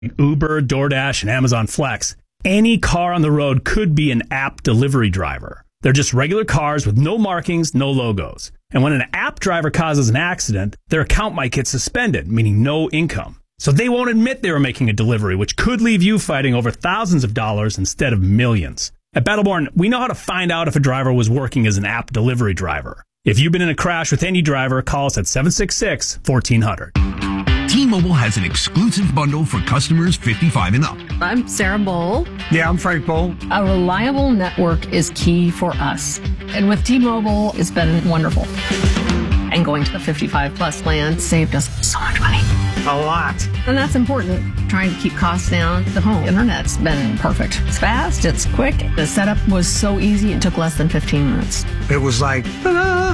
Uber, DoorDash, and Amazon Flex, any car on the road could be an app delivery driver. They're just regular cars with no markings, no logos. And when an app driver causes an accident, their account might get suspended, meaning no income. So they won't admit they were making a delivery, which could leave you fighting over thousands of dollars instead of millions. At Battleborn, we know how to find out if a driver was working as an app delivery driver. If you've been in a crash with any driver, call us at 766-1400. T-Mobile has an exclusive bundle for customers 55 and up. I'm Sarah Bowl. Yeah, I'm Frank Bowl. A reliable network is key for us. And with T-Mobile, it's been wonderful. And going to the 55 plus plan saved us so much money. A lot. And that's important. Trying to keep costs down. The home internet's been perfect. It's fast, it's quick. The setup was so easy, it took less than 15 minutes. It was like, ta-da!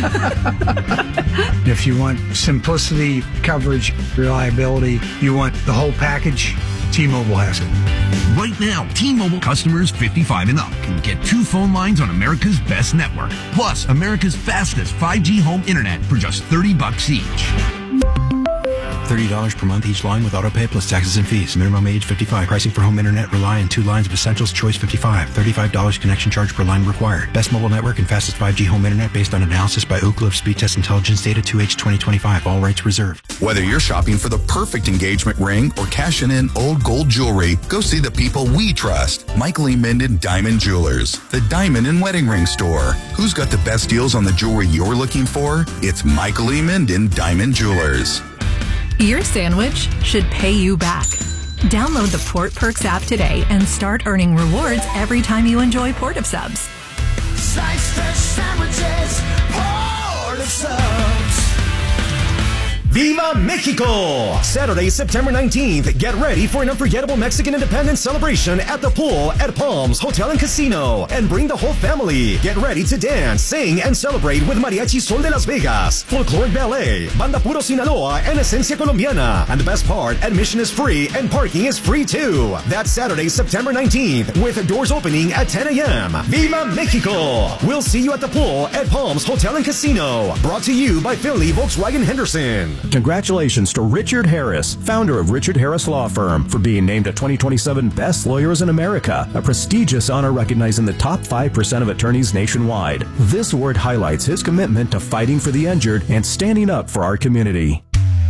If you want simplicity, coverage, reliability, you want the whole package, T-Mobile has it. Right now, T-Mobile customers 55 and up can get 2 phone lines on America's best network, plus America's fastest 5G home internet for just $30 each. $30 per month each line with autopay plus taxes and fees. Minimum age 55. Pricing for home internet rely on 2 lines of Essentials Choice 55. $35 connection charge per line required. Best mobile network and fastest 5G home internet based on analysis by Ookla of Speed Test Intelligence data 2H 2025. All rights reserved. Whether you're shopping for the perfect engagement ring or cashing in old gold jewelry, go see the people we trust. Michael E. Minden Diamond Jewelers, the diamond and wedding ring store. Who's got the best deals on the jewelry you're looking for? It's Michael E. Minden Diamond Jewelers. Your sandwich should pay you back. Download the Port Perks app today and start earning rewards every time you enjoy Port of Subs. Slice fresh sandwiches, Port of Subs. Viva Mexico! Saturday, September 19th. Get ready for an unforgettable Mexican independence celebration at the pool at Palms Hotel and Casino. And bring the whole family. Get ready to dance, sing, and celebrate with Mariachi Sol de Las Vegas, Folkloric Ballet, Banda Puro Sinaloa, and Esencia Colombiana. And the best part, admission is free and parking is free too. That's Saturday, September 19th, with doors opening at 10 a.m. Viva Mexico! We'll see you at the pool at Palms Hotel and Casino. Brought to you by Finley Volkswagen Henderson. Congratulations to Richard Harris, founder of Richard Harris Law Firm, for being named a 2027 Best Lawyers in America, a prestigious honor recognizing the top 5% of attorneys nationwide. This award highlights his commitment to fighting for the injured and standing up for our community.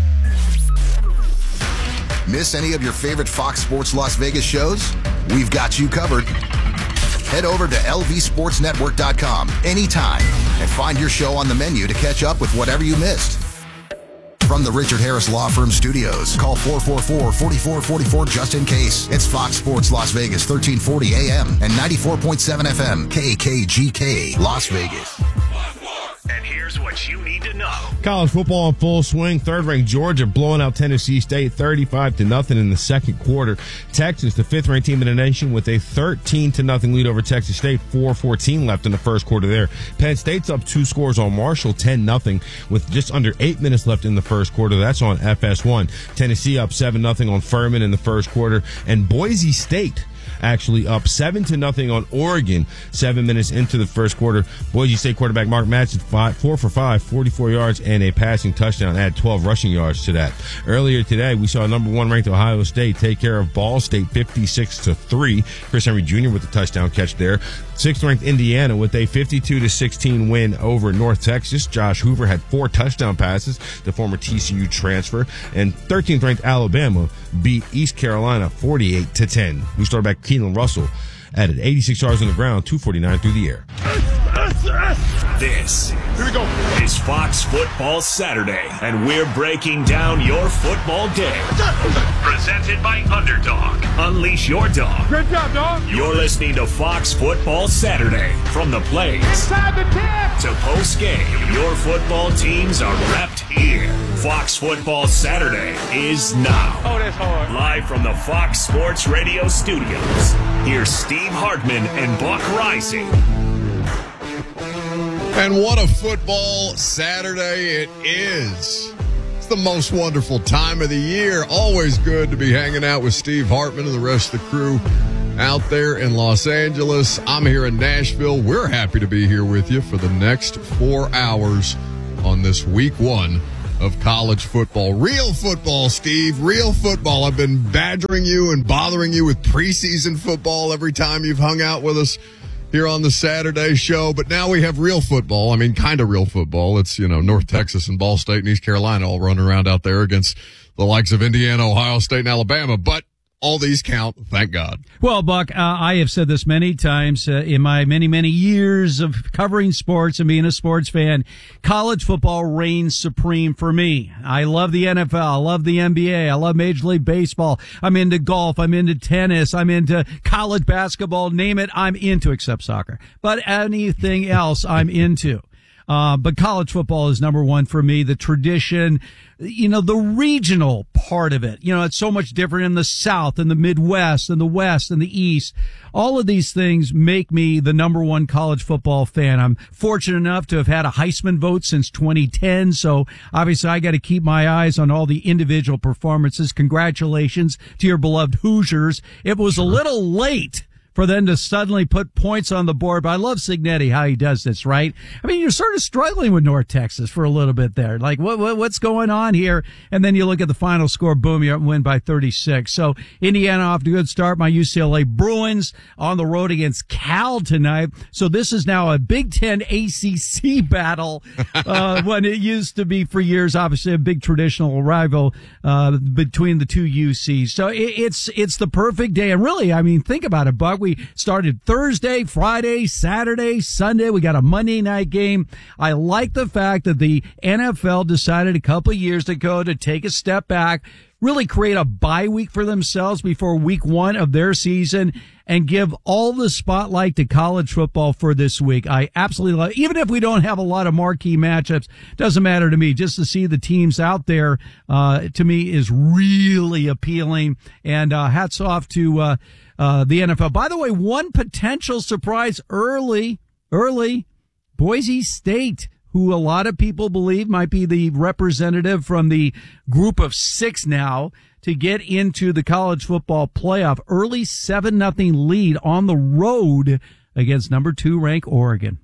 Miss any of your favorite Fox Sports Las Vegas shows? We've got you covered. Head over to lvsportsnetwork.com anytime and find your show on the menu to catch up with whatever you missed. From the Richard Harris Law Firm Studios, call 444-4444 just in case. It's Fox Sports Las Vegas, 1340 AM and 94.7 FM, KKGK, Las Vegas. And here's what you need to know. College football in full swing. Third-ranked Georgia blowing out Tennessee State 35-0 in the second quarter. Texas, the fifth-ranked team in the nation, with a 13-0 lead over Texas State. 4:14 left in the first quarter there. Penn State's up 2 scores on Marshall, 10-0, with just under 8 minutes left in the first quarter. That's on FS1. Tennessee up 7-0 on Furman in the first quarter. And Boise State actually up 7-0 on Oregon 7 minutes into the first quarter. Boise State quarterback Mark Madsen 4 for 5, 44 yards and a passing touchdown, add 12 rushing yards to that. Earlier today, we saw number 1 ranked Ohio State take care of Ball State 56-3. Chris Henry Jr. with the touchdown catch there. 6th ranked Indiana with a 52-16 win over North Texas. Josh Hoover had 4 touchdown passes, the former TCU transfer. And 13th ranked Alabama beat East Carolina 48-10. New quarterback Keelan Russell added 86 yards on the ground, 249 through the air. This is Fox Football Saturday, and we're breaking down your football day. Presented by Underdog. Unleash your dog. Great job, dog. You're listening to Fox Football Saturday. From the plays Inside the 10 to post-game, your football teams are repped here. Fox Football Saturday is now. Oh, that's hard. Live from the Fox Sports Radio studios. Here's Steve Hartman and Buck Rising. And what a football Saturday it is. It's the most wonderful time of the year. Always good to be hanging out with Steve Hartman and the rest of the crew out there in Los Angeles. I'm here in Nashville. We're happy to be here with you for the next 4 hours on this week 1 of college football. Real football, Steve. Real football. I've been badgering you and bothering you with preseason football every time you've hung out with us here on the Saturday show. But now we have real football. I mean, kind of real football. It's, North Texas and Ball State and East Carolina all running around out there against the likes of Indiana, Ohio State, and Alabama. But all these count, thank God. Well, Buck, I have said this many times in my many, many years of covering sports and being a sports fan. College football reigns supreme for me. I love the NFL. I love the NBA. I love Major League Baseball. I'm into golf. I'm into tennis. I'm into college basketball. Name it, I'm into, except soccer. But anything else, I'm into. But college football is number one for me. The tradition, the regional part of it. It's so much different in the South and the Midwest and the West and the East. All of these things make me the number one college football fan. I'm fortunate enough to have had a Heisman vote since 2010. So obviously I got to keep my eyes on all the individual performances. Congratulations to your beloved Hoosiers. It was a little late for them to suddenly put points on the board. But I love Cignetti, how he does this, right? I mean, you're sort of struggling with North Texas for a little bit there. Like, what's going on here? And then you look at the final score, boom, you win by 36. So Indiana off to a good start. My UCLA Bruins on the road against Cal tonight. So this is now a Big Ten ACC battle, when it used to be for years, obviously a big traditional rival, between the two UCs. So it's the perfect day. And really, I mean, think about it, Buck. We started Thursday, Friday, Saturday, Sunday. We got a Monday night game. I like the fact that the NFL decided a couple of years ago to take a step back, really create a bye week for themselves before week one of their season and give all the spotlight to college football for this week. I absolutely love it. Even if we don't have a lot of marquee matchups, doesn't matter to me. Just to see the teams out there, to me is really appealing. And, hats off to, the NFL. By the way, one potential surprise early, Boise State, who a lot of people believe might be the representative from the group of 6 now to get into the college football playoff. Early 7-0 lead on the road against number 2 ranked Oregon.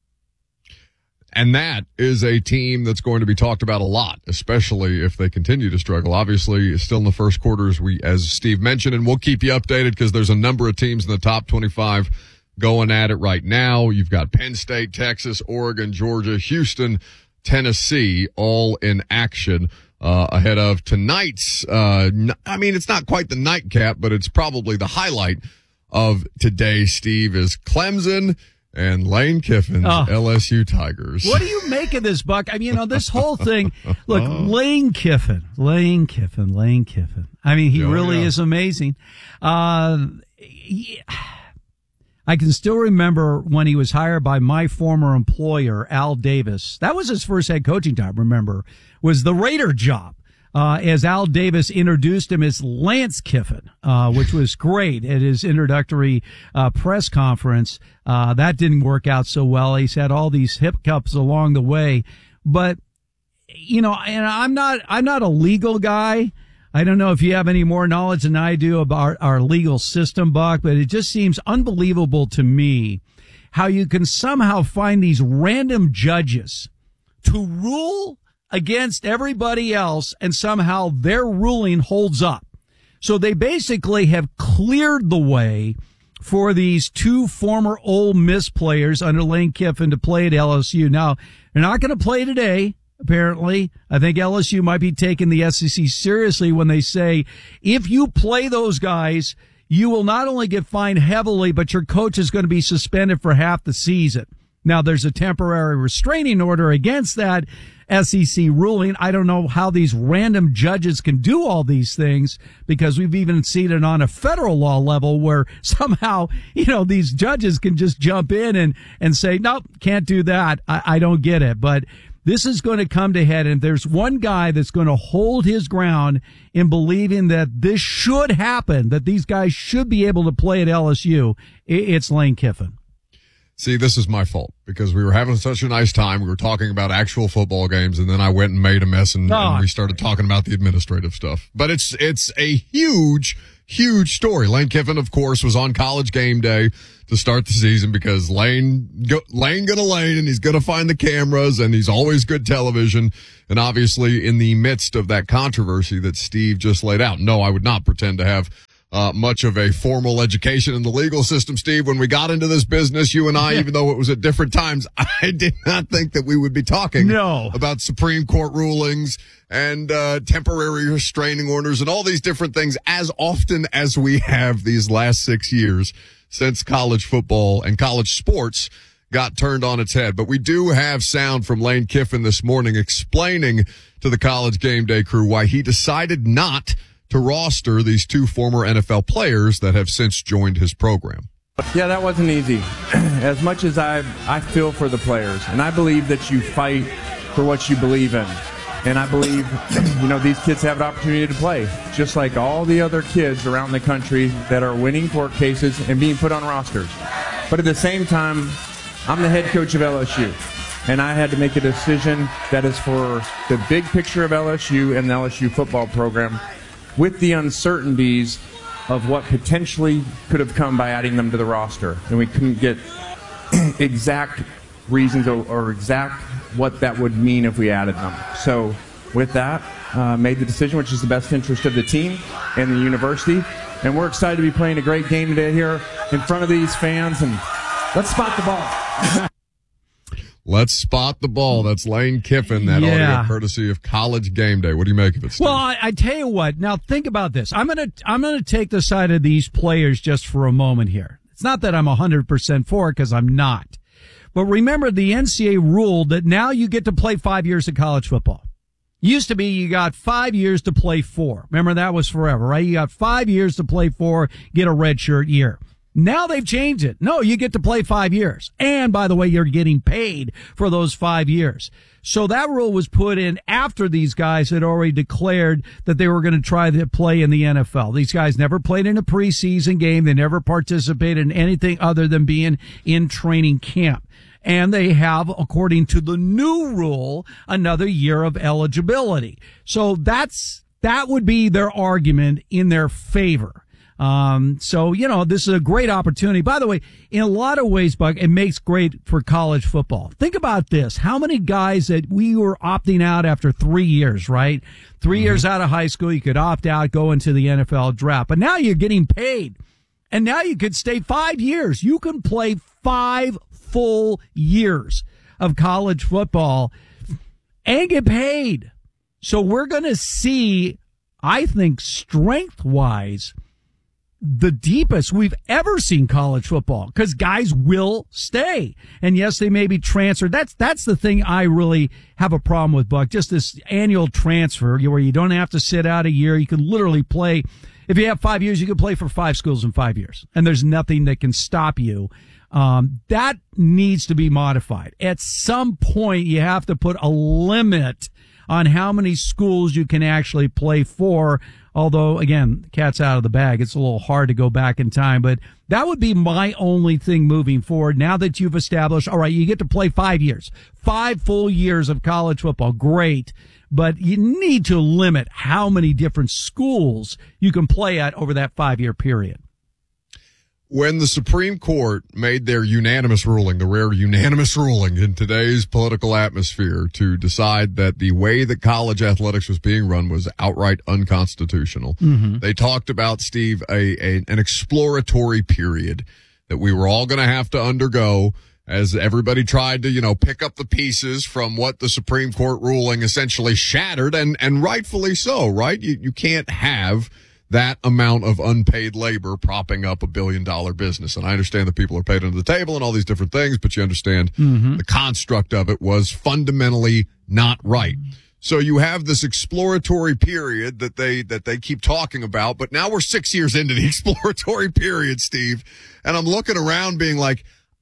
And that is a team that's going to be talked about a lot, especially if they continue to struggle. Obviously, still in the first quarter, as Steve mentioned, and we'll keep you updated because there's a number of teams in the top 25 going at it right now. You've got Penn State, Texas, Oregon, Georgia, Houston, Tennessee, all in action ahead of tonight's. It's not quite the nightcap, but it's probably the highlight of today, Steve, is Clemson and Lane Kiffin's LSU Tigers. What do you make of this, Buck? I mean, this whole thing, look, Lane Kiffin. I mean, he really is amazing. I can still remember when he was hired by my former employer, Al Davis. That was his first head coaching job, remember, was the Raider job. As Al Davis introduced him as Lance Kiffin, which was great at his introductory press conference. That didn't work out so well. He's had all these hiccups along the way. But, and I'm not a legal guy. I don't know if you have any more knowledge than I do about our legal system, Buck, but it just seems unbelievable to me how you can somehow find these random judges to rule against everybody else, and somehow their ruling holds up. So they basically have cleared the way for these 2 former Ole Miss players under Lane Kiffin to play at LSU. Now, they're not going to play today, apparently. I think LSU might be taking the SEC seriously when they say, if you play those guys, you will not only get fined heavily, but your coach is going to be suspended for half the season. Now, there's a temporary restraining order against that SEC ruling. I don't know how these random judges can do all these things, because we've even seen it on a federal law level where somehow, these judges can just jump in and say, nope, can't do that. I don't get it. But this is going to come to head. And if there's one guy that's going to hold his ground in believing that this should happen, that these guys should be able to play at LSU, it's Lane Kiffin. See, this is my fault because we were having such a nice time. We were talking about actual football games, and then I went and made a mess, and we started talking about the administrative stuff. But it's a huge, huge story. Lane Kiffin, of course, was on College Game Day to start the season because Lane gonna Lane, and he's gonna find the cameras, and he's always good television. And obviously, in the midst of that controversy that Steve just laid out, no, I would not pretend to have much of a formal education in the legal system, Steve. When we got into this business, you and I, even though it was at different times, I did not think that we would be talking about Supreme Court rulings and temporary restraining orders and all these different things as often as we have these last 6 years since college football and college sports got turned on its head. But we do have sound from Lane Kiffin this morning explaining to the College Game Day crew why he decided not to roster these two former NFL players that have since joined his program. Yeah, that wasn't easy. As much as I feel for the players, and I believe that you fight for what you believe in. And I believe, these kids have an opportunity to play, just like all the other kids around the country that are winning court cases and being put on rosters. But at the same time, I'm the head coach of LSU, and I had to make a decision that is for the big picture of LSU and the LSU football program, with the uncertainties of what potentially could have come by adding them to the roster. And we couldn't get exact reasons or exact what that would mean if we added them. So with that, made the decision, which is the best interest of the team and the university. And we're excited to be playing a great game today here in front of these fans. And let's spot the ball. Let's spot the ball. That's Lane Kiffin, that audio courtesy of College Game Day. What do you make of it, Steve? Well, I tell you what. Now think about this. I'm gonna take the side of these players just for a moment here. It's not that I'm 100% for it, because I'm not. But remember, the NCAA ruled that now you get to play 5 years of college football. Used to be you got 5 years to play 4. Remember, that was forever, right? You got 5 years to play 4, get a redshirt year. Now they've changed it. No, you get to play 5 years. And by the way, you're getting paid for those 5 years. So that rule was put in after these guys had already declared that they were going to try to play in the NFL. These guys never played in a preseason game. They never participated in anything other than being in training camp. And they have, according to the new rule, another year of eligibility. So that would be their argument in their favor. So, this is a great opportunity. By the way, in a lot of ways, Buck, it makes great for college football. Think about this. How many guys that we were opting out after 3 years, right? 3 years out of high school, you could opt out, go into the NFL draft. But now you're getting paid. And now you could stay 5 years. You can play 5 full years of college football and get paid. So we're going to see, I think, strength-wise, the deepest we've ever seen college football, because guys will stay. And yes, they may be transferred. That's the thing I really have a problem with, Buck. Just this annual transfer where you don't have to sit out a year. You can literally play. If you have 5 years, you can play for 5 schools in 5 years, and there's nothing that can stop you. That needs to be modified. At some point, you have to put a limit on how many schools you can actually play for. Although, again, the cat's out of the bag. It's a little hard to go back in time. But that would be my only thing moving forward. Now that you've established, all right, you get to play 5 years, 5 full years of college football. Great. But you need to limit how many different schools you can play at over that 5-year period. When the Supreme Court made their unanimous ruling, the rare unanimous ruling in today's political atmosphere, to decide that the way that college athletics was being run was outright unconstitutional, they talked about, Steve, an exploratory period that we were all going to have to undergo as everybody tried to, pick up the pieces from what the Supreme Court ruling essentially shattered, and rightfully so, right? You can't have that amount of unpaid labor propping up $1 billion business. And I understand that people are paid under the table and all these different things, but you understand the construct of it was fundamentally not right. So you have this exploratory period that they keep talking about, but now we're 6 years into the exploratory period, Steve. And I'm looking around being like,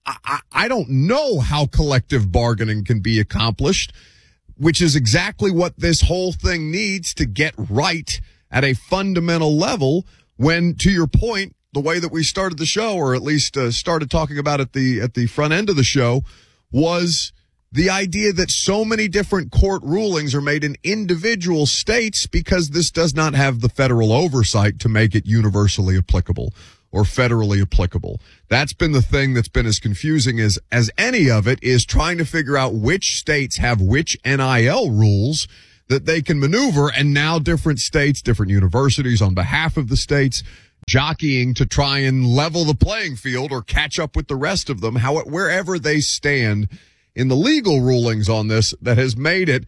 I don't know how collective bargaining can be accomplished, which is exactly what this whole thing needs to get right at a fundamental level, when, to your point, the way that we started the show, or at least started talking about at the front end of the show, was the idea that so many different court rulings are made in individual states because this does not have the federal oversight to make it universally applicable or federally applicable. That's been the thing that's been as confusing as any of it, is trying to figure out which states have which NIL rules that they can maneuver, and now different states, different universities on behalf of the states jockeying to try and level the playing field or catch up with the rest of them, wherever they stand in the legal rulings on this, that has made it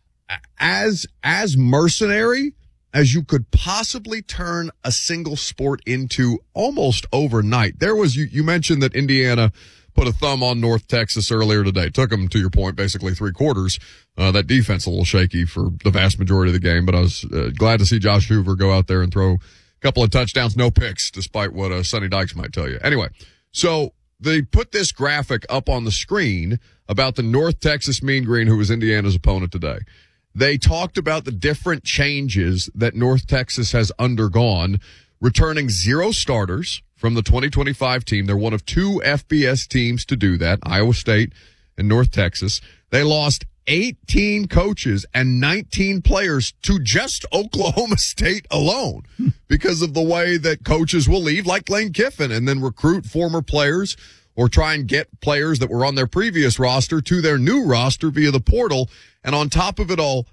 as mercenary as you could possibly turn a single sport into almost overnight. There was, you mentioned that Indiana put a thumb on North Texas earlier today. Took them, to your point, basically 3 quarters. That defense a little shaky for the vast majority of the game, but I was glad to see Josh Hoover go out there and throw a couple of touchdowns, no picks, despite what Sonny Dykes might tell you. Anyway, so they put this graphic up on the screen about the North Texas Mean Green, who was Indiana's opponent today. They talked about the different changes that North Texas has undergone, returning 0 starters from the 2025 team. They're one of 2 FBS teams to do that, Iowa State and North Texas. They lost 18 coaches and 19 players to just Oklahoma State alone because of the way that coaches will leave, like Lane Kiffin, and then recruit former players or try and get players that were on their previous roster to their new roster via the portal. And on top of it all,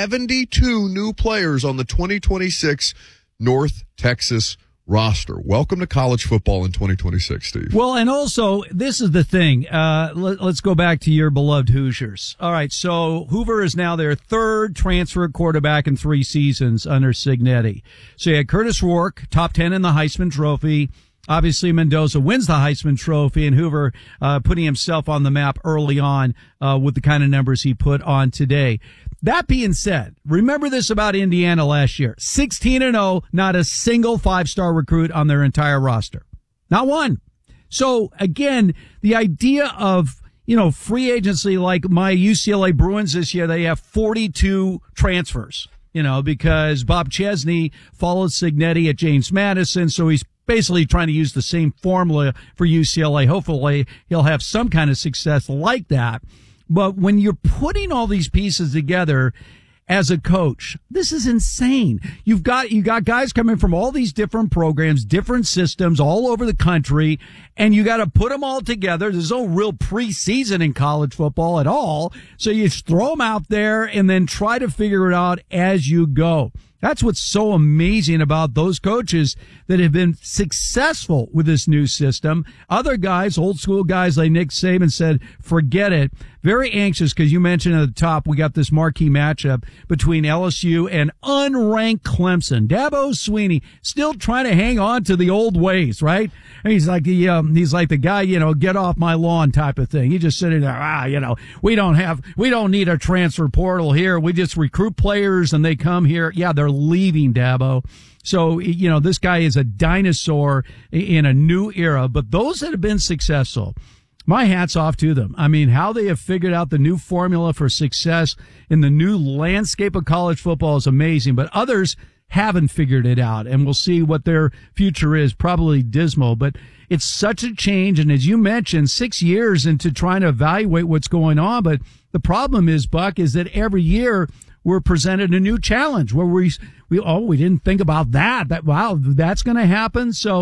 72 new players on the 2026 North Texas roster. Welcome to college football in 2026, Steve. Well, and also, this is the thing. Let's go back to your beloved Hoosiers. All right, so Hoover is now their 3rd transfer quarterback in 3 seasons under Cignetti. So you had Curtis Rourke, top 10 in the Heisman Trophy. Obviously, Mendoza wins the Heisman Trophy, and Hoover putting himself on the map early on with the kind of numbers he put on today. That being said, remember this about Indiana last year. 16-0, not a single 5-star recruit on their entire roster. Not one. So, again, the idea of, free agency like my UCLA Bruins this year, they have 42 transfers, because Bob Chesney followed Cignetti at James Madison, so he's basically trying to use the same formula for UCLA. Hopefully he'll have some kind of success like that. But when you're putting all these pieces together as a coach, this is insane. You got guys coming from all these different programs, different systems all over the country, and you got to put them all together. There's no real preseason in college football at all. So you just throw them out there and then try to figure it out as you go. That's what's so amazing about those coaches that have been successful with this new system. Other guys, old school guys like Nick Saban, said, forget it. Very anxious because you mentioned at the top, we got this marquee matchup between LSU and unranked Clemson. Dabo Swinney still trying to hang on to the old ways, right? And he's like the guy, get off my lawn type of thing. He just sitting there, we don't need a transfer portal here. We just recruit players and they come here. Yeah, they're leaving, Dabo. So, this guy is a dinosaur in a new era, but those that have been successful, my hat's off to them. I mean, how they have figured out the new formula for success in the new landscape of college football is amazing, but others haven't figured it out, and we'll see what their future is, probably dismal, but it's such a change. And as you mentioned, 6 years into trying to evaluate what's going on. But the problem is, Buck, is that every year we're presented a new challenge where we didn't think about that. That's going to happen. So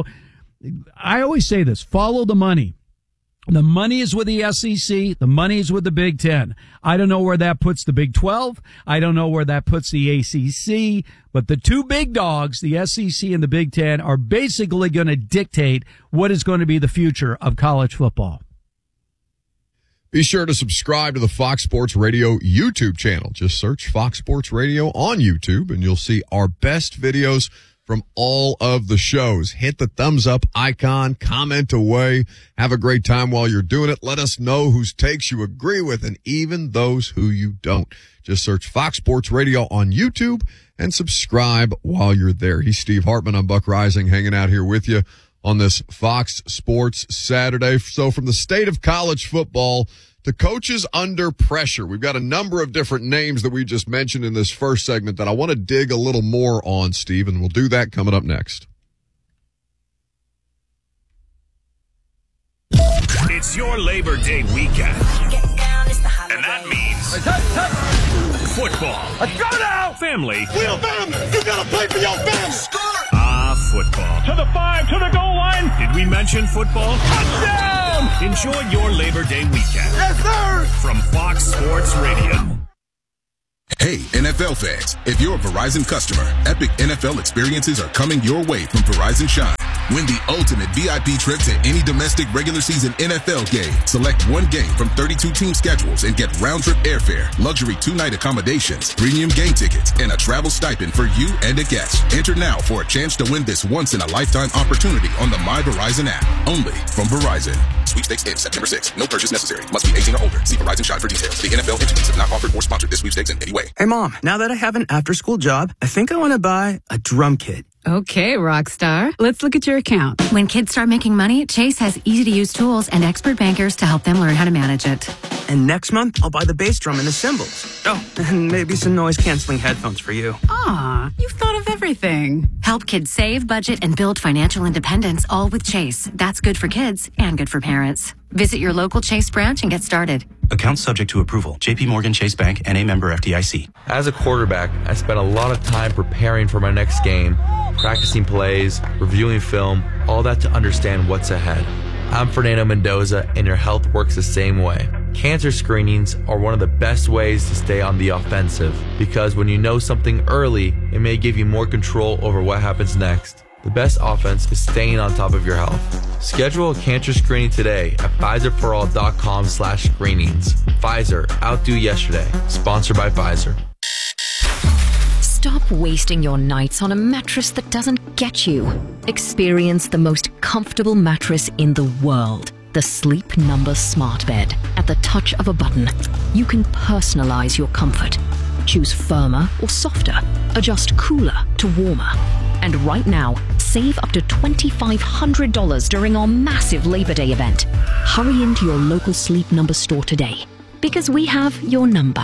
I always say this, follow the money. The money is with the SEC. The money is with the Big Ten. I don't know where that puts the Big 12. I don't know where that puts the ACC. But the 2 big dogs, the SEC and the Big Ten, are basically going to dictate what is going to be the future of college football. Be sure to subscribe to the Fox Sports Radio YouTube channel. Just search Fox Sports Radio on YouTube, and you'll see our best videos from all of the shows. Hit the thumbs up icon, comment away, have a great time while you're doing it. Let us know whose takes you agree with and even those who you don't. Just search Fox Sports Radio on YouTube and subscribe while you're there. He's Steve Hartman. I'm Buck Rising, hanging out here with you on this Fox Sports Saturday. So from the state of college football to coaches under pressure, we've got a number of different names that we just mentioned in this first segment that I want to dig a little more on, Steve, and we'll do that coming up next. It's your Labor Day weekend. And that means football. Let's go now! Family. Wheel bam! You gotta play for your family! Football. To the 5, to the goal line! Did we mention football? Touchdown! Enjoy your Labor Day weekend. Yes, sir! From Fox Sports Radio. Hey, NFL fans, if you're a Verizon customer, epic NFL experiences are coming your way from Verizon Shine. Win the ultimate VIP trip to any domestic regular season NFL game. Select one game from 32 team schedules and get round-trip airfare, luxury 2-night accommodations, premium game tickets, and a travel stipend for you and a guest. Enter now for a chance to win this once-in-a-lifetime opportunity on the My Verizon app. Only from Verizon. Sweepstakes ends September 6th. No purchase necessary. Must be 18 or older. See Verizon Shine for details. The NFL entities have not offered or sponsored this sweepstakes in any way. Hey, Mom, now that I have an after-school job, I think I want to buy a drum kit. Okay, Rockstar. Let's look at your account. When kids start making money, Chase has easy-to-use tools and expert bankers to help them learn how to manage it. And next month, I'll buy the bass drum and the cymbals. Oh, and maybe some noise-canceling headphones for you. Aw, you've thought of everything. Help kids save, budget, and build financial independence, all with Chase. That's good for kids and good for parents. Visit your local Chase branch and get started. Account subject to approval. JP Morgan Chase Bank, N.A. member FDIC. As a quarterback, I spent a lot of time preparing for my next game, practicing plays, reviewing film, all that to understand what's ahead. I'm Fernando Mendoza, and your health works the same way. Cancer screenings are one of the best ways to stay on the offensive, because when you know something early, it may give you more control over what happens next. The best offense is staying on top of your health. Schedule a cancer screening today at PfizerForAll.com/screenings. Pfizer, outdo yesterday. Sponsored by Pfizer. Stop wasting your nights on a mattress that doesn't get you. Experience the most comfortable mattress in the world. The Sleep Number Smart Bed. At the touch of a button, you can personalize your comfort. Choose firmer or softer. Adjust cooler to warmer. And right now, save up to $2,500 during our massive Labor Day event. Hurry into your local Sleep Number store today, because we have your number.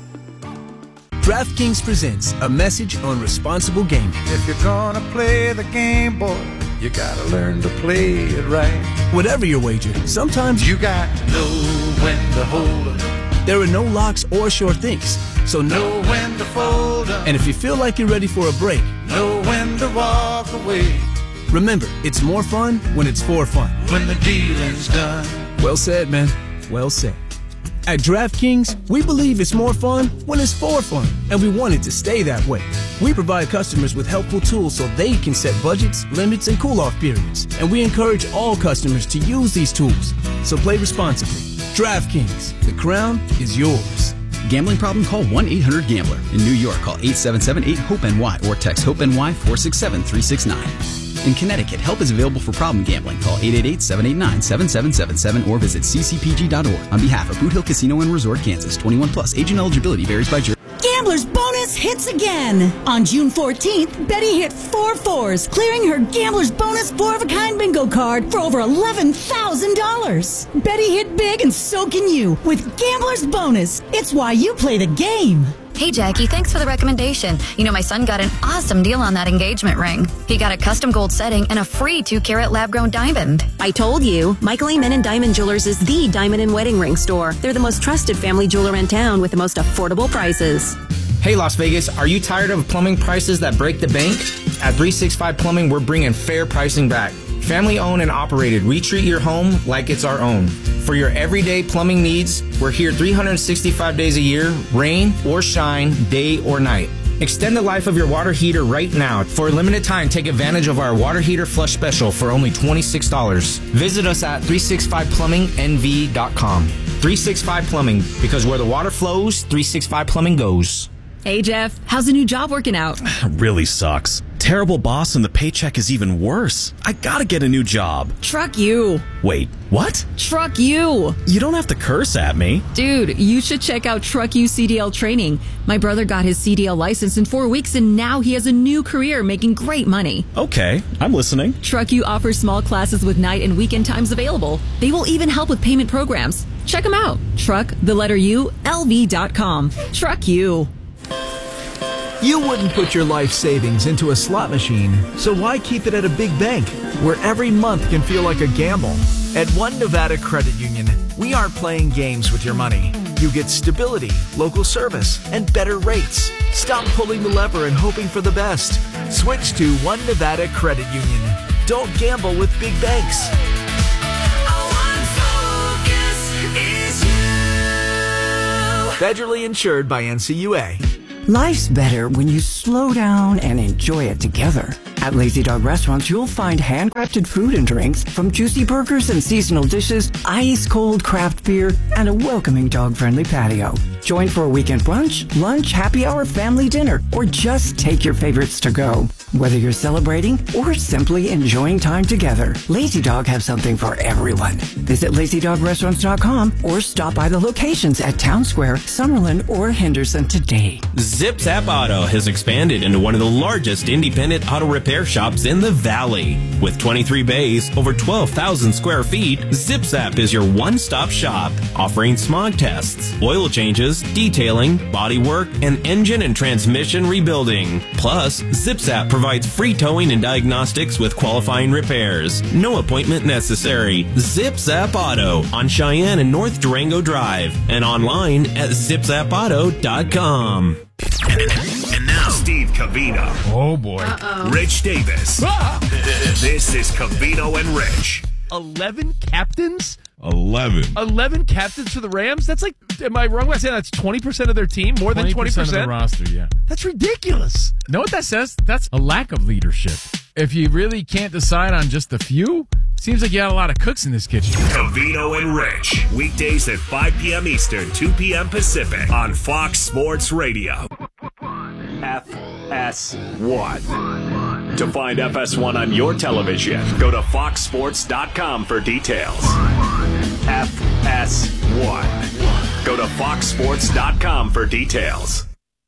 DraftKings presents a message on responsible gaming. If you're gonna play the game, boy, you gotta learn to play it right. Whatever your wager, sometimes you got to know when to hold 'em. There are no locks or sure things, so know when to fold 'em. And if you feel like you're ready for a break, know when to walk away. Remember, it's more fun when it's for fun. When the dealing's done. Well said, man. Well said. At DraftKings, we believe it's more fun when it's for fun, and we want it to stay that way. We provide customers with helpful tools so they can set budgets, limits, and cool-off periods, and we encourage all customers to use these tools. So play responsibly. DraftKings, the crown is yours. Gambling problem? Call 1-800-GAMBLER. In New York, call 877-8-HOPE-NY or text HOPE-NY 467-369. In Connecticut, help is available for problem gambling. Call 888-789-7777 or visit ccpg.org. On behalf of Boot Hill Casino and Resort, Kansas, 21 plus. Age and eligibility varies by jurisdiction. Gambler's Bonus hits again. On June 14th, Betty hit 4 4s, clearing her Gambler's Bonus 4-of-a-kind bingo card for over $11,000. Betty hit big, and so can you with Gambler's Bonus. It's why you play the game. Hey, Jackie, thanks for the recommendation. You know, my son got an awesome deal on that engagement ring. He got a custom gold setting and a free 2-carat lab-grown diamond. I told you, Michael A. Menon Diamond Jewelers is the diamond and wedding ring store. They're the most trusted family jeweler in town with the most affordable prices. Hey, Las Vegas, are you tired of plumbing prices that break the bank? At 365 Plumbing, we're bringing fair pricing back. Family owned and operated, we treat your home like it's our own. For your everyday plumbing needs, we're here 365 days a year, rain or shine, day or night. Extend the life of your water heater right now. For a limited time, take advantage of our water heater flush special for only $26. Visit us at 365plumbingnv.com. 365 Plumbing, because where the water flows, 365 Plumbing goes. Hey, Jeff, how's the new job working out? Really sucks. Terrible boss, and the paycheck is even worse. I gotta get a new job. Truck you. Wait, what? Truck you. You don't have to curse at me. Dude, you should check out Truck You CDL training. My brother got his CDL license in 4 weeks, and now he has a new career making great money. Okay, I'm listening. Truck You offers small classes with night and weekend times available. They will even help with payment programs. Check them out. LV.com. Truck You. You wouldn't put your life savings into a slot machine, so why keep it at a big bank, where every month can feel like a gamble? At One Nevada Credit Union, we aren't playing games with your money. You get stability, local service, and better rates. Stop pulling the lever and hoping for the best. Switch to One Nevada Credit Union. Don't gamble with big banks. Federally insured by NCUA. Life's better when you slow down and enjoy it together. At Lazy Dog Restaurants, you'll find handcrafted food and drinks, from juicy burgers and seasonal dishes, ice-cold craft beer, and a welcoming dog-friendly patio. Join for a weekend brunch, lunch, happy hour, family dinner, or just take your favorites to go. Whether you're celebrating or simply enjoying time together, Lazy Dog has something for everyone. Visit LazyDogRestaurants.com or stop by the locations at Town Square, Summerlin, or Henderson today. Zip Zap Auto has expanded into one of the largest independent auto repair shops in the Valley. With 23 bays, over 12,000 square feet, Zip Zap is your one-stop shop, offering smog tests, oil changes, detailing, body work, and engine and transmission rebuilding. Plus, Zip Zap provides free towing and diagnostics with qualifying repairs. No appointment necessary. Zip Zap Auto on Cheyenne and North Durango Drive, and online at zipzapauto.com. And now, Steve Covino. Oh, boy. Rich Davis. This is Covino and Rich. 11 captains? 11 captains for the Rams? That's like, am I wrong when I say that's 20% of their team? More than 20%? of the roster, yeah. That's ridiculous. Know what that says? That's a lack of leadership. If you really can't decide on just a few, seems like you got a lot of cooks in this kitchen. Covino and Rich. Weekdays at 5 p.m. Eastern, 2 p.m. Pacific on Fox Sports Radio. FS1. To find FS1 on your television, go to foxsports.com for details. FS1. Go to foxsports.com for details.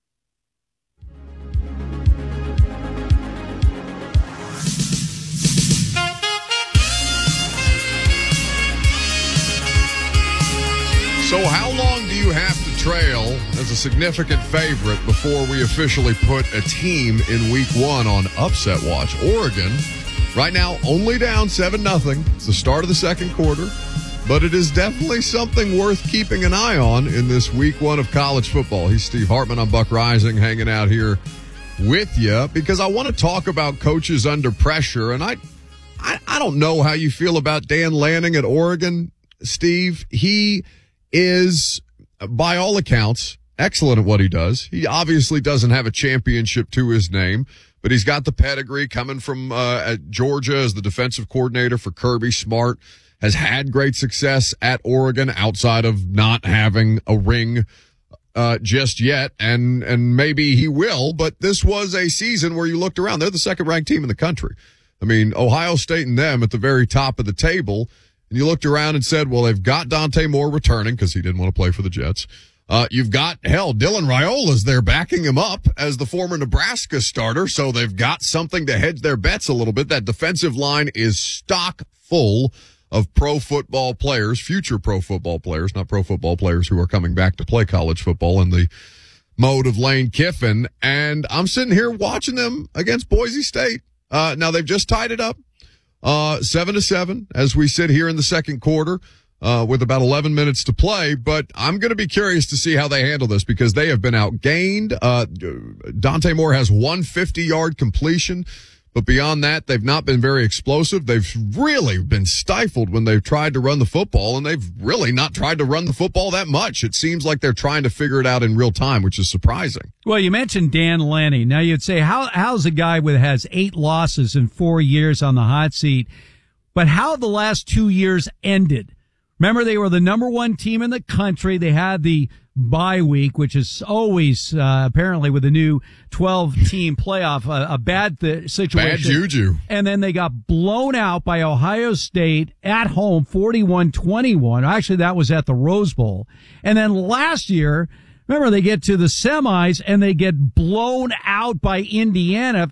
So how long do you have to trail as a significant favorite before we officially put a team in week one on upset watch? Oregon, right now, only down 7-0. It's the start of the second quarter, but it is definitely something worth keeping an eye on in this week one of college football. He's Steve Hartman. I'm Buck Rising, hanging out here with you because I want to talk about coaches under pressure. And I don't know how you feel about Dan Lanning at Oregon, Steve. He is, by all accounts, excellent at what he does. He obviously doesn't have a championship to his name, but he's got the pedigree coming from at Georgia as the defensive coordinator for Kirby Smart, has had great success at Oregon outside of not having a ring just yet, and maybe he will, but this was a season where you looked around. They're the second-ranked team in the country. I mean, Ohio State and them at the very top of the table. And you looked around and said, well, they've got Dante Moore returning because he didn't want to play for the Jets. You've got, Dylan Raiola's there backing him up as the former Nebraska starter, so they've got something to hedge their bets a little bit. That defensive line is stock full of pro football players, future pro football players, not pro football players who are coming back to play college football in the mode of Lane Kiffin. And I'm sitting here watching them against Boise State. Now, they've just tied it up. 7-7 as we sit here in the second quarter, with about 11 minutes to play. But I'm going to be curious to see how they handle this because they have been outgained. Dante Moore has 150-yard completion, but beyond that, they've not been very explosive. They've really been stifled when they've tried to run the football, and they've really not tried to run the football that much. It seems like they're trying to figure it out in real time, which is surprising. Well, you mentioned Dan Lanning. Now you'd say, how's a guy that has 8 losses in 4 years on the hot seat? But how the last 2 years ended. Remember, they were the number 1 team in the country. They had the bye week, which is always, apparently with the new 12-team playoff, a bad situation. Bad juju. And then they got blown out by Ohio State at home, 41-21. Actually, that was at the Rose Bowl. And then last year, remember, they get to the semis and they get blown out by Indiana,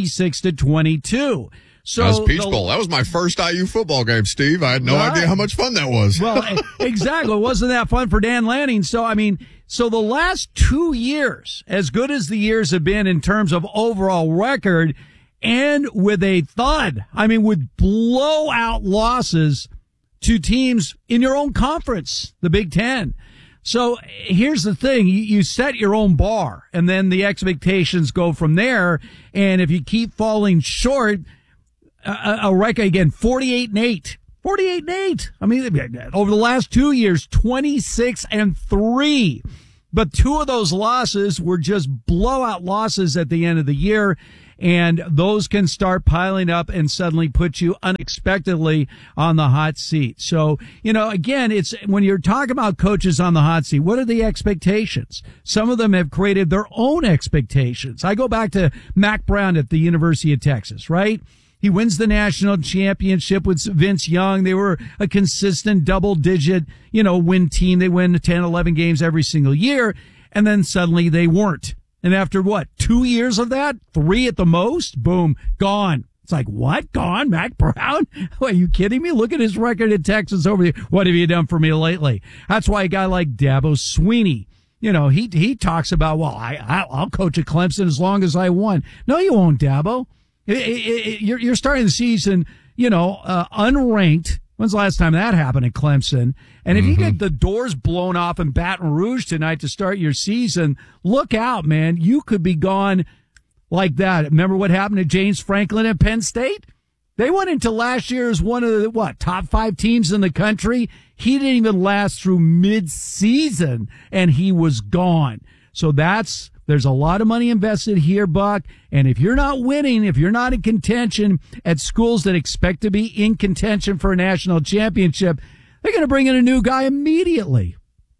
56-22. So that was Peach Bowl. That was my first IU football game, Steve. I had no idea how much fun that was. Well, exactly. It wasn't that fun for Dan Lanning. So, so the last 2 years, as good as the years have been in terms of overall record, and with a thud, with blowout losses to teams in your own conference, the Big Ten. So here's the thing. You set your own bar, and then the expectations go from there. And if you keep falling short, a record again, 48-8. 48-8. I mean, over the last 2 years, 26-3. But two of those losses were just blowout losses at the end of the year. And those can start piling up and suddenly put you unexpectedly on the hot seat. So, again, it's when you're talking about coaches on the hot seat, what are the expectations? Some of them have created their own expectations. I go back to Mack Brown at the University of Texas, right? He wins the national championship with Vince Young. They were a consistent double-digit, win team. They win 10, 11 games every single year. And then suddenly they weren't. And after 2 years of that, 3 at the most, boom, gone. It's like, what? Gone? Mack Brown? Are you kidding me? Look at his record in Texas over there. What have you done for me lately? That's why a guy like Dabo Swinney, he talks about, I'll coach at Clemson as long as I won. No, you won't, Dabo. You're starting the season, unranked. When's the last time that happened at Clemson? And if you get the doors blown off in Baton Rouge tonight to start your season, look out, man. You could be gone like that. Remember what happened to James Franklin at Penn State? They went into last year as one of the, top 5 teams in the country. He didn't even last through mid-season, and he was gone. So there's a lot of money invested here, Buck. And if you're not winning, if you're not in contention at schools that expect to be in contention for a national championship, they're going to bring in a new guy immediately.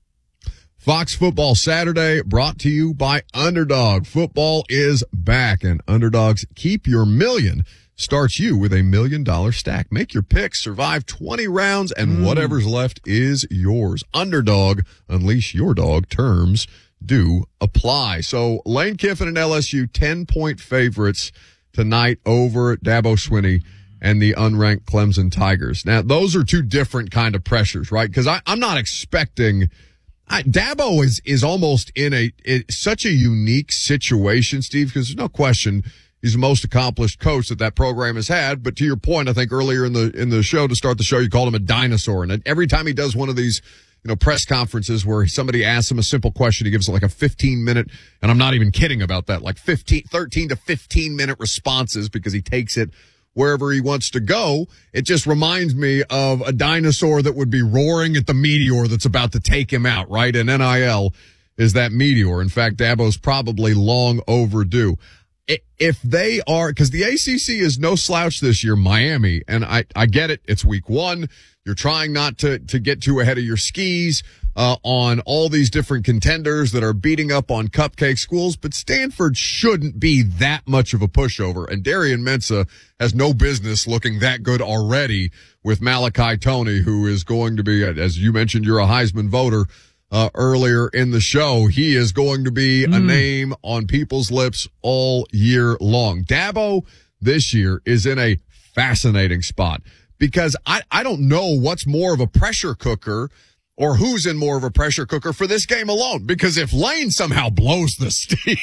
Fox Football Saturday brought to you by Underdog. Football is back, and Underdog's Keep Your Million starts you with $1 million stack. Make your picks, survive 20 rounds, and whatever's left is yours. Underdog, unleash your dog. Terms do apply. So Lane Kiffin and LSU 10-point favorites tonight over Dabo Swinney and the unranked Clemson Tigers. Now, those are two different kind of pressures, right? Because I'm not expecting Dabo is almost in such a unique situation, Steve, because there's no question he's the most accomplished coach that program has had. But to your point, I think earlier in the show, to start the show, you called him a dinosaur. And every time he does one of these press conferences where somebody asks him a simple question, he gives like a 15-minute, and I'm not even kidding about that, like 13 to 15-minute responses because he takes it wherever he wants to go. It just reminds me of a dinosaur that would be roaring at the meteor that's about to take him out, right? And NIL is that meteor. In fact, Dabo's probably long overdue. If they are, because the ACC is no slouch this year, Miami, and I get it, it's week 1. You're trying not to get too ahead of your skis on all these different contenders that are beating up on cupcake schools, but Stanford shouldn't be that much of a pushover. And Darian Mensah has no business looking that good already with Malachi Toney, who is going to be, as you mentioned, you're a Heisman voter earlier in the show. He is going to be a name on people's lips all year long. Dabo this year is in a fascinating spot, because I don't know what's more of a pressure cooker or who's in more of a pressure cooker for this game alone. Because if Lane somehow blows the steam,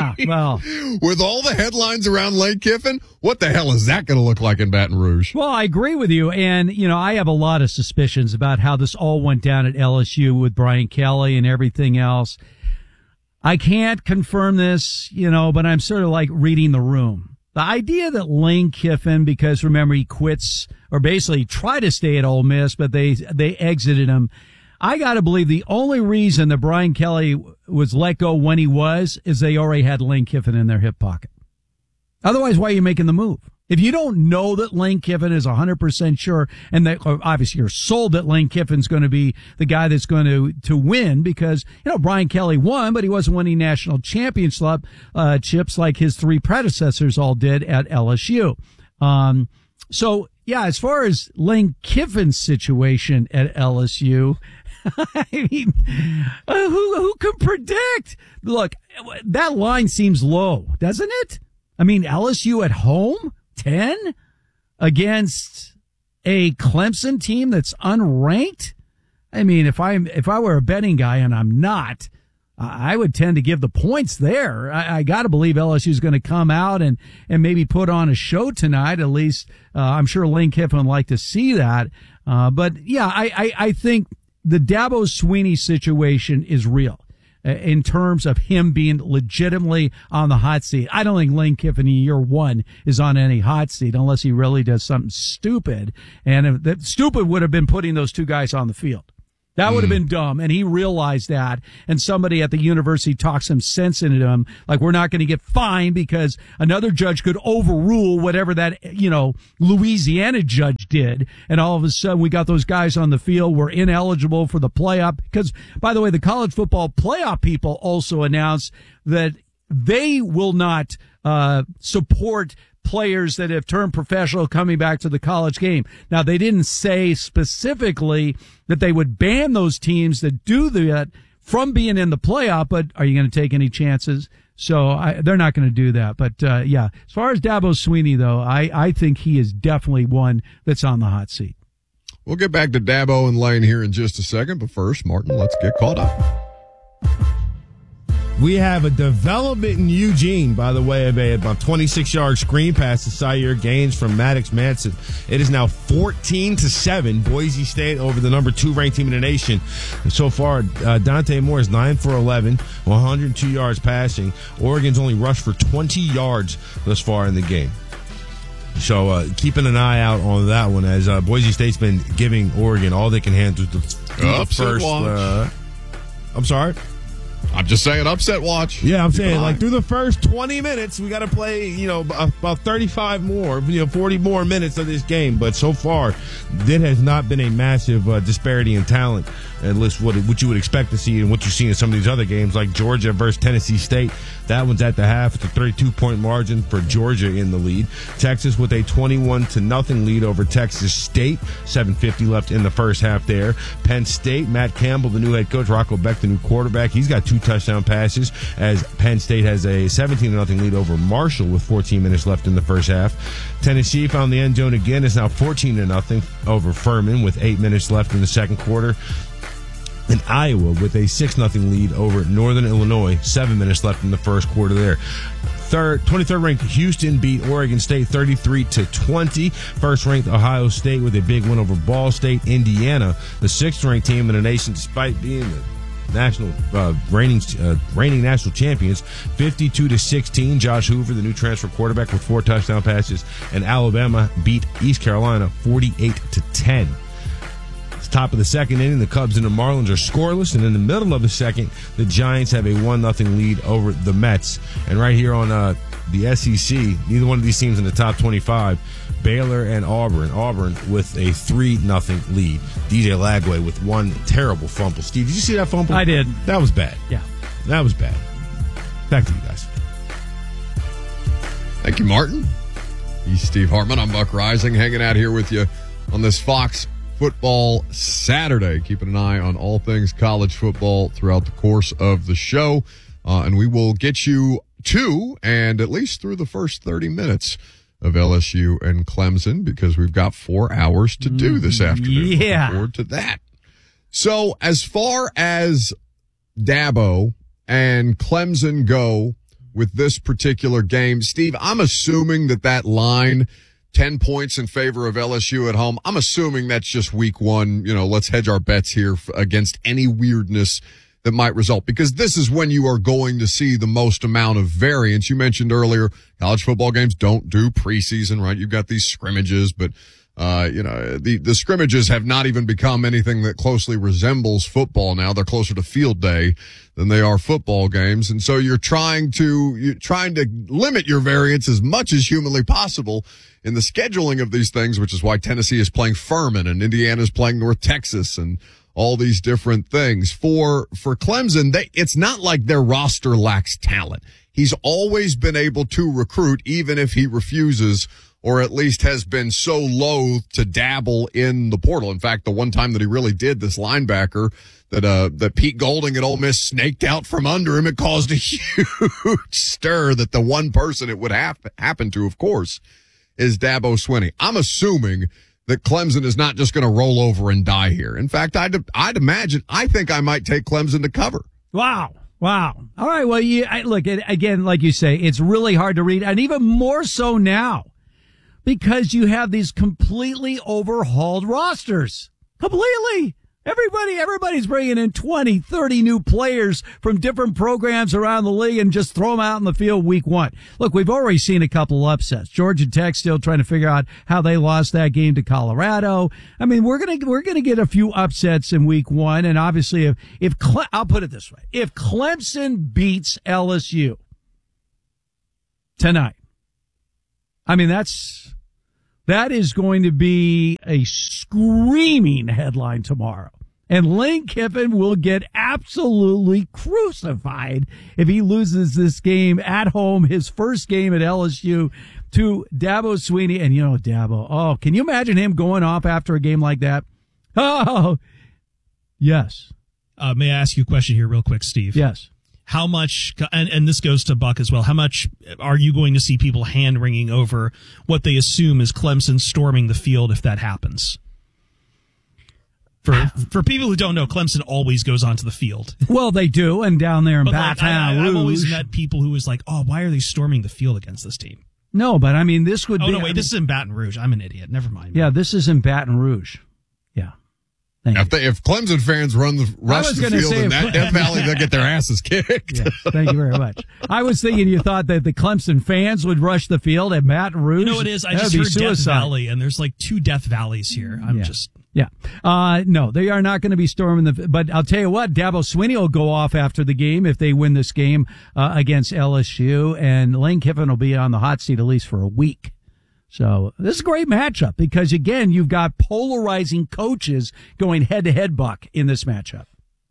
with all the headlines around Lane Kiffin, what the hell is that going to look like in Baton Rouge? Well, I agree with you. And, I have a lot of suspicions about how this all went down at LSU with Brian Kelly and everything else. I can't confirm this, but I'm sort of like reading the room. The idea that Lane Kiffin, because remember he quits or basically tried to stay at Ole Miss, but they exited him. I got to believe the only reason that Brian Kelly was let go when he was is they already had Lane Kiffin in their hip pocket. Otherwise, why are you making the move? If you don't know that Lane Kiffin is 100% sure, and that obviously you're sold that Lane Kiffin's going to be the guy that's going to win, because, Brian Kelly won, but he wasn't winning national chips like his 3 predecessors all did at LSU. So, yeah, as far as Lane Kiffin's situation at LSU, I mean, who could predict? Look, that line seems low, doesn't it? I mean, LSU at home, 10 against a Clemson team that's unranked. I mean, if I were a betting guy, and I'm not, I would tend to give the points there. I got to believe LSU is going to come out and maybe put on a show tonight. At least I'm sure Lane Kiffin would like to see that. But yeah, I think the Dabo Swinney situation is real in terms of him being legitimately on the hot seat. I don't think Lane Kiffin in year one is on any hot seat unless he really does something stupid. And if that stupid would have been putting those two guys on the field. That would have been dumb, and he realized that, and somebody at the university talks some sense into him, like we're not going to get fined because another judge could overrule whatever that, Louisiana judge did, and all of a sudden we got those guys on the field, we're ineligible for the playoff, because, by the way, the college football playoff people also announced that they will not support players that have turned professional coming back to the college game. Now, they didn't say specifically that they would ban those teams that do that from being in the playoff, but are you going to take any chances? So they're not going to do that. But, as far as Dabo Swinney, though, I think he is definitely one that's on the hot seat. We'll get back to Dabo and Lane here in just a second. But first, Martin, let's get caught up. We have a development in Eugene, by the way, of about 26-yard screen pass to Sire Gaines from Maddox Manson. It is now 14-7, Boise State over the number 2 ranked team in the nation. So far, Dante Moore is 9 for 11, 102 yards passing. Oregon's only rushed for 20 yards thus far in the game. So keeping an eye out on that one, as Boise State's been giving Oregon all they can handle through the first. I'm sorry? I'm just saying upset watch. Yeah, I'm saying like through the first 20 minutes, we got to play, about 35 more, 40 more minutes of this game. But so far, there has not been a massive disparity in talent, at least what you would expect to see and what you see in some of these other games, like Georgia versus Tennessee State. That one's at the half. It's a 32-point margin for Georgia in the lead. Texas with a 21-0 lead over Texas State. 7:50 left in the first half there. Penn State, Matt Campbell, the new head coach, Rocco Beck, the new quarterback. He's got 2 touchdown passes as Penn State has a 17-0 lead over Marshall with 14 minutes left in the first half. Tennessee found the end zone again. It's now 14-0 over Furman with 8 minutes left in the second quarter. And Iowa with a 6-0 lead over Northern Illinois, 7 minutes left in the first quarter there. 23rd ranked Houston beat Oregon State 33-20. First ranked Ohio State with a big win over Ball State. Indiana, the 6th ranked team in the nation, despite being the national reigning national champions, 52-16. Josh Hoover, the new transfer quarterback, with 4 touchdown passes, and Alabama beat East Carolina 48-10. Top of the second inning, the Cubs and the Marlins are scoreless, and in the middle of the second, the Giants have a 1-0 lead over the Mets. And right here on the SEC, neither one of these teams in the top 25, Baylor and Auburn. Auburn with a 3-0 lead. DJ Lagway with one terrible fumble. Steve, did you see that fumble? I did. That was bad. Yeah. That was bad. Back to you guys. Thank you, Martin. He's Steve Hartman. I'm Buck Rising, hanging out here with you on this Fox Football Saturday, keeping an eye on all things college football throughout the course of the show. And we will get you to and at least through the first 30 minutes of LSU and Clemson, because we've got 4 hours to do this afternoon. Yeah. Looking forward to that. So as far as Dabo and Clemson go with this particular game, Steve, I'm assuming that line, 10 points in favor of LSU at home, I'm assuming that's just week one. Let's hedge our bets here against any weirdness that might result, because this is when you are going to see the most amount of variance. You mentioned earlier, college football games don't do preseason, right? You've got these scrimmages, but the scrimmages have not even become anything that closely resembles football now. They're closer to field day than they are football games. And so you're trying to limit your variance as much as humanly possible in the scheduling of these things, which is why Tennessee is playing Furman and Indiana is playing North Texas and all these different things. For Clemson, it's not like their roster lacks talent. He's always been able to recruit, even if he refuses, or at least has been so loath to dabble in the portal. In fact, the one time that he really did, this linebacker that Pete Golding at Ole Miss snaked out from under him, it caused a huge stir that the one person it would happen to, of course, is Dabo Swinney. I'm assuming that Clemson is not just going to roll over and die here. In fact, I'd imagine, I think I might take Clemson to cover. Wow. All right. Well, look, again, like you say, it's really hard to read, and even more so now, because you have these completely overhauled rosters. Completely. Everybody's bringing in 20, 30 new players from different programs around the league and just throw them out in the field week one. Look, we've already seen a couple upsets. Georgia Tech still trying to figure out how they lost that game to Colorado. I mean, we're gonna get a few upsets in week one, and obviously if I'll put it this way, if Clemson beats LSU tonight, I mean that is going to be a screaming headline tomorrow. And Lane Kiffin will get absolutely crucified if he loses this game at home, his first game at LSU, to Dabo Swinney. And, Dabo, can you imagine him going off after a game like that? Oh, yes. May I ask you a question here real quick, Steve? Yes. How much, and this goes to Buck as well, how much are you going to see people hand-wringing over what they assume is Clemson storming the field if that happens? For people who don't know, Clemson always goes onto the field. Well, they do, and down there in Baton Rouge. I've always met people who was like, why are they storming the field against this team? No, but I mean, this would be... Oh, no, wait, this is in Baton Rouge. I'm an idiot. Never mind. Yeah, this is in Baton Rouge. Yeah. If Clemson fans rush the field in that Death Valley, they'll get their asses kicked. Yes, thank you very much. I was thinking you thought that the Clemson fans would rush the field at Baton Rouge. You know what it is? I just heard Death Valley, and there's like 2 Death Valleys here. No, they are not going to be storming but I'll tell you what, Dabo Swinney will go off after the game if they win this game against LSU, and Lane Kiffin will be on the hot seat at least for a week. So this is a great matchup because, again, you've got polarizing coaches going head-to-head, Buck, in this matchup.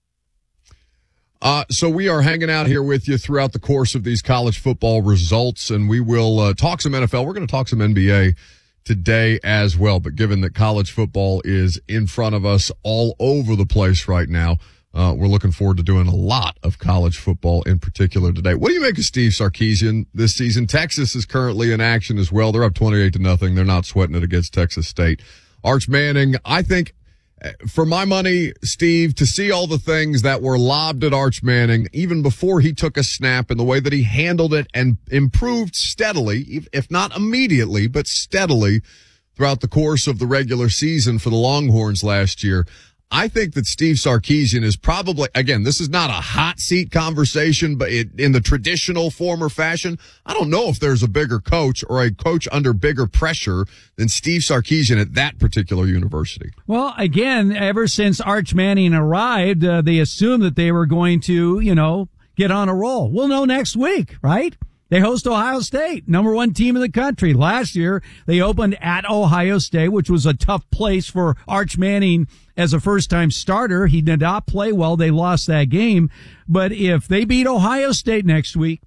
So we are hanging out here with you throughout the course of these college football results, and we will talk some NFL. We're going to talk some NBA today as well, but given that college football is in front of us all over the place right now, we're looking forward to doing a lot of college football in particular today. What do you make of Steve Sarkisian this season? Texas is currently in action as well. They're up 28-0. They're not sweating it against Texas State. Arch Manning, I think, for my money, Steve, to see all the things that were lobbed at Arch Manning, even before he took a snap, and the way that he handled it and improved steadily, if not immediately, but steadily throughout the course of the regular season for the Longhorns last year, I think that Steve Sarkisian is probably, again, this is not a hot seat conversation, but in the traditional former fashion, I don't know if there's a bigger coach or a coach under bigger pressure than Steve Sarkisian at that particular university. Well, again, ever since Arch Manning arrived, they assumed that they were going to, get on a roll. We'll know next week, right? They host Ohio State, number 1 team in the country. Last year, they opened at Ohio State, which was a tough place for Arch Manning as a first-time starter. He did not play well. They lost that game. But if they beat Ohio State next week,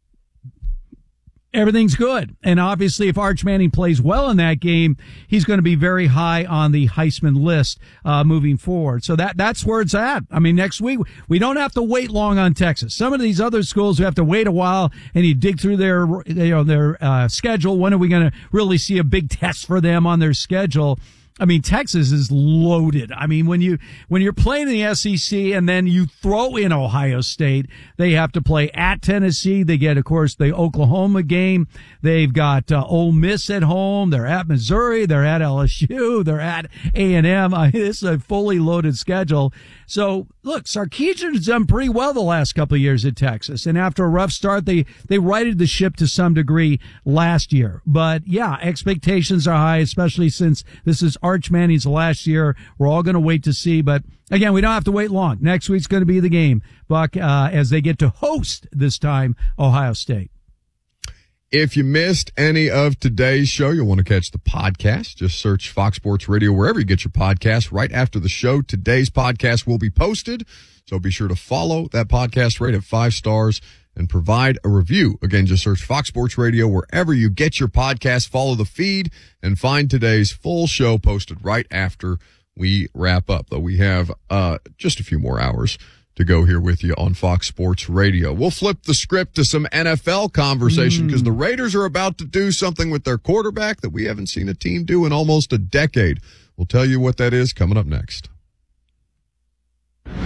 everything's good. And obviously, if Arch Manning plays well in that game, he's going to be very high on the Heisman list moving forward. So that's where it's at. I mean, next week, we don't have to wait long on Texas. Some of these other schools, we have to wait a while, and you dig through their schedule. When are we going to really see a big test for them on their schedule? I mean, Texas is loaded. I mean, when you're playing in the SEC and then you throw in Ohio State, they have to play at Tennessee. They get, of course, the Oklahoma game. They've got Ole Miss at home. They're at Missouri. They're at LSU. They're at A&M. It's a fully loaded schedule. So, look, Sarkisian's done pretty well the last couple of years at Texas. And after a rough start, they righted the ship to some degree last year. But, yeah, expectations are high, especially since this is Arch Manning's last year. We're all going to wait to see. But, again, we don't have to wait long. Next week's going to be the game, Buck, as they get to host, this time, Ohio State. If you missed any of today's show, you'll want to catch the podcast. Just search Fox Sports Radio wherever you get your podcast. Right after the show, today's podcast will be posted. So be sure to follow that podcast, rate it 5 stars, and provide a review. Again, just search Fox Sports Radio wherever you get your podcast. Follow the feed and find today's full show posted right after we wrap up. Though we have just a few more hours to go here with you on Fox Sports Radio. We'll flip the script to some NFL conversation because the Raiders are about to do something with their quarterback that we haven't seen a team do in almost a decade. We'll tell you what that is coming up next.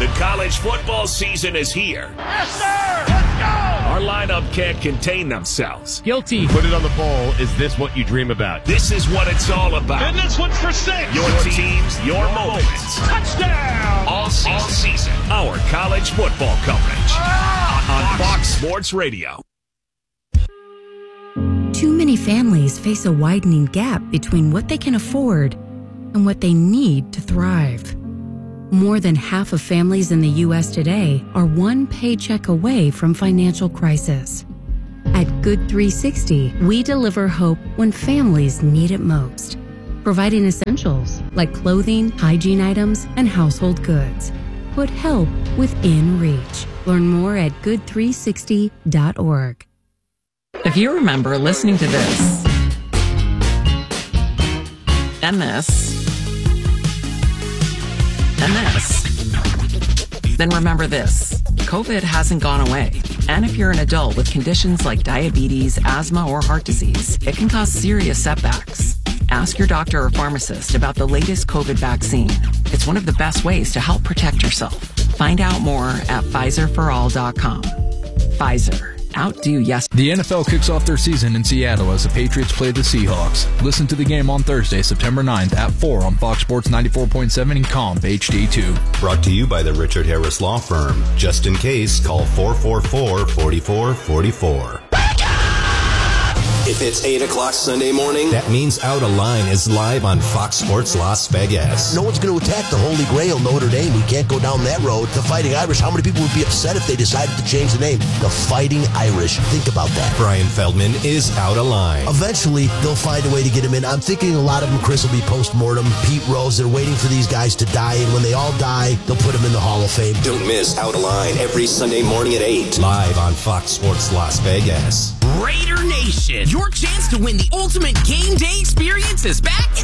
The college football season is here. Yes, sir! Let's go! Our lineup can't contain themselves. Guilty. Put it on the bowl. Is this what you dream about? This is what it's all about. And this one's for 6. Your teams, your moments. Touchdown! All season. Our college football coverage on Fox Sports Radio. Too many families face a widening gap between what they can afford and what they need to thrive. More than half of families in the U.S. today are one paycheck away from financial crisis. At Good 360, we deliver hope when families need it most, providing essentials like clothing, hygiene items, and household goods. Put help within reach. Learn more at good360.org. If you remember listening to this, and this, and this, then remember this. COVID hasn't gone away. And if you're an adult with conditions like diabetes, asthma, or heart disease, it can cause serious setbacks. Ask your doctor or pharmacist about the latest COVID vaccine. It's one of the best ways to help protect yourself. Find out more at PfizerForAll.com. Pfizer. Outdo yes. The NFL kicks off their season in Seattle as the Patriots play the Seahawks. Listen to the game on Thursday, September 9th at 4 on Fox Sports 94.7 and Comp HD2. Brought to you by the Richard Harris Law Firm. Just in case, call 444-4444. If it's 8 o'clock Sunday morning, that means Out of Line is live on Fox Sports Las Vegas. No one's going to attack the Holy Grail, Notre Dame. We can't go down that road. The Fighting Irish, how many people would be upset if they decided to change the name? The Fighting Irish. Think about that. Brian Feldman is Out of Line. Eventually, they'll find a way to get him in. I'm thinking a lot of them, Chris, will be post-mortem. Pete Rose, they're waiting for these guys to die, and when they all die, they'll put them in the Hall of Fame. Don't miss Out of Line every Sunday morning at 8. Live on Fox Sports Las Vegas. Raider Nation, your chance to win the ultimate game day experience is back